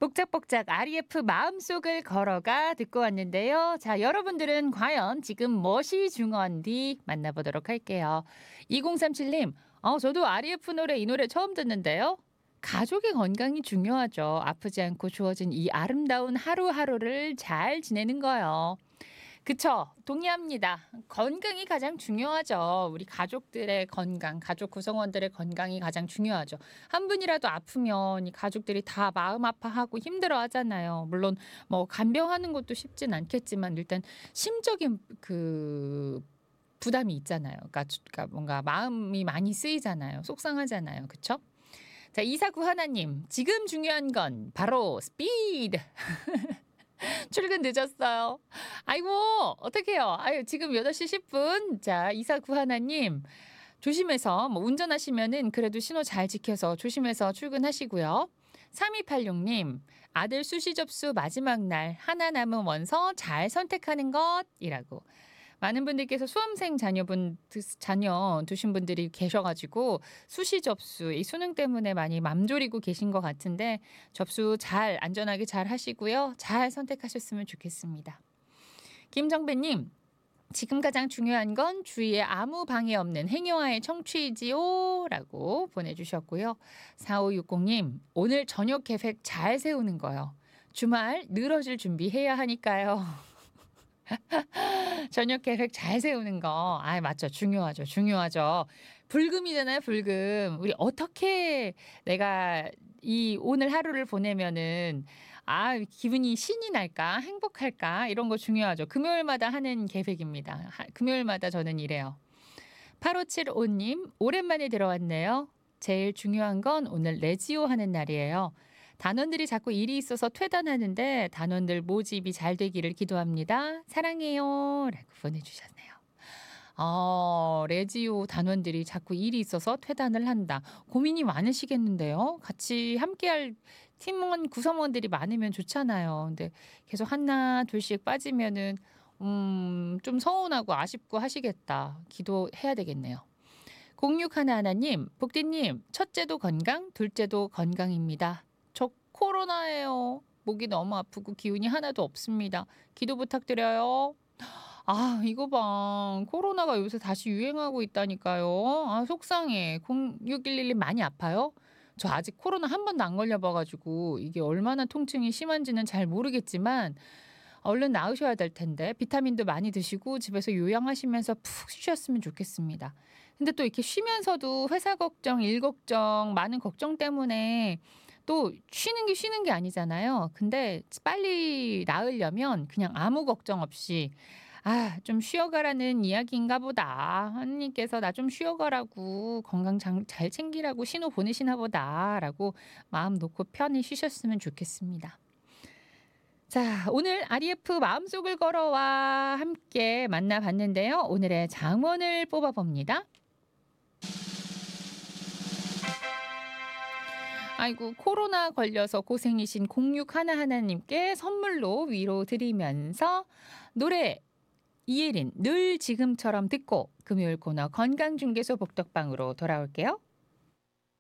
복작복작 REF 마음속을 걸어가 듣고 왔는데요. 자, 여러분들은 과연 지금 무엇이 중요한지 만나보도록 할게요. 2037님, 저도 REF 노래 이 노래 처음 듣는데요. 가족의 건강이 중요하죠. 아프지 않고 주어진 이 아름다운 하루하루를 잘 지내는 거요. 그쵸. 동의합니다. 건강이 가장 중요하죠. 우리 가족들의 건강, 가족 구성원들의 건강이 가장 중요하죠. 한 분이라도 아프면 이 가족들이 다 마음 아파하고 힘들어 하잖아요. 물론 뭐 간병하는 것도 쉽진 않겠지만 일단 심적인 부담이 있잖아요. 그러니까 뭔가 마음이 많이 쓰이잖아요. 속상하잖아요. 그쵸? 자, 이사구 하나님. 지금 중요한 건 바로 스피드. 출근 늦었어요. 아이고, 어떡해요. 아유, 지금 8시 10분. 자, 이사구 하나님. 조심해서, 뭐, 운전하시면은 그래도 신호 잘 지켜서 조심해서 출근하시고요. 3286님, 아들 수시 접수 마지막 날, 하나 남은 원서 잘 선택하는 것이라고. 많은 분들께서 수험생 자녀 두신 분들이 계셔가지고 수시 접수, 이 수능 때문에 많이 맘졸이고 계신 것 같은데 접수 잘 안전하게 잘 하시고요. 잘 선택하셨으면 좋겠습니다. 김정배님, 지금 가장 중요한 건 주위에 아무 방해 없는 행여와의 청취지요 라고 보내주셨고요. 4560님, 오늘 저녁 계획 잘 세우는 거요. 주말 늘어질 준비해야 하니까요. 저녁 계획 잘 세우는 거. 맞죠. 중요하죠. 중요하죠. 불금이잖아요, 불금. 우리 어떻게 내가 이 오늘 하루를 보내면은 기분이 신이 날까? 행복할까? 이런 거 중요하죠. 금요일마다 하는 계획입니다. 금요일마다 저는 이래요. 8575님, 오랜만에 들어왔네요. 제일 중요한 건 오늘 레지오 하는 날이에요. 단원들이 자꾸 일이 있어서 퇴단하는데 단원들 모집이 잘 되기를 기도합니다. 사랑해요. 라고 보내주셨네요. 레지오 단원들이 자꾸 일이 있어서 퇴단을 한다. 고민이 많으시겠는데요. 같이 함께할 팀원 구성원들이 많으면 좋잖아요. 근데 계속 하나 둘씩 빠지면은 좀 서운하고 아쉽고 하시겠다. 기도해야 되겠네요. 0611님, 복디님, 첫째도 건강, 둘째도 건강입니다. 저 코로나예요. 목이 너무 아프고 기운이 하나도 없습니다. 기도 부탁드려요. 이거 봐. 코로나가 요새 다시 유행하고 있다니까요. 속상해. 0611님 많이 아파요? 저 아직 코로나 한 번도 안 걸려봐가지고 이게 얼마나 통증이 심한지는 잘 모르겠지만 얼른 나으셔야 될 텐데 비타민도 많이 드시고 집에서 요양하시면서 푹 쉬셨으면 좋겠습니다. 근데 또 이렇게 쉬면서도 회사 걱정, 일 걱정, 많은 걱정 때문에 또 쉬는 게 아니잖아요. 근데 빨리 나으려면 그냥 아무 걱정 없이 좀 쉬어가라는 이야기인가 보다. 하느님께서 나 좀 쉬어가라고 건강 잘 챙기라고 신호 보내시나 보다라고 마음 놓고 편히 쉬셨으면 좋겠습니다. 자, 오늘 REF 마음속을 걸어와 함께 만나봤는데요. 오늘의 장원을 뽑아봅니다. 아이고, 코로나 걸려서 고생이신 0611님께 선물로 위로 드리면서 노래 이예린 늘 지금처럼 듣고 금요일 코너 건강중개소 복덕방으로 돌아올게요.